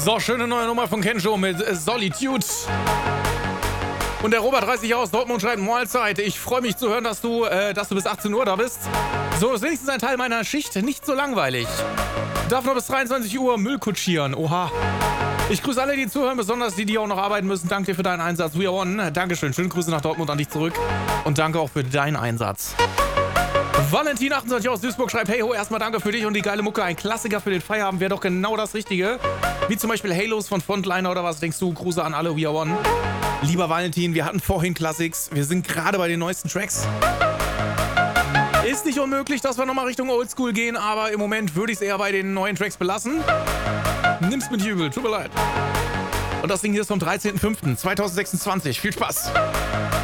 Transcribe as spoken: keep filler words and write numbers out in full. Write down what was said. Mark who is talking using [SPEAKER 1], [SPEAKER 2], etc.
[SPEAKER 1] So, schöne neue Nummer von Kenjo mit Solitude. Und der Robert reißt sich aus Dortmund schreibt Mahlzeit. Ich freue mich zu hören, dass du, äh, dass du bis achtzehn Uhr da bist. So ist wenigstens ein Teil meiner Schicht nicht so langweilig. Darf noch bis dreiundzwanzig Uhr Müll kutschieren. Oha. Ich grüße alle, die zuhören, besonders die, die auch noch arbeiten müssen. Danke dir für deinen Einsatz. We are one. Dankeschön. Schöne Grüße nach Dortmund an dich zurück. Und danke auch für deinen Einsatz. Valentin achtundzwanzig aus Duisburg schreibt, hey ho, erstmal danke für dich und die geile Mucke. Ein Klassiker für den Feierabend wäre doch genau das Richtige. Wie zum Beispiel Halos von Frontliner oder was denkst du? Gruße an alle, We are one. Lieber Valentin, wir hatten vorhin Classics. Wir sind gerade bei den neuesten Tracks. Ist nicht unmöglich, dass wir nochmal Richtung Oldschool gehen, aber im Moment würde ich es eher bei den neuen Tracks belassen. Nimm's mit übel, tut mir leid. Und das Ding hier ist vom dreizehnten fünften zweitausendsechsundzwanzig. Viel Spaß.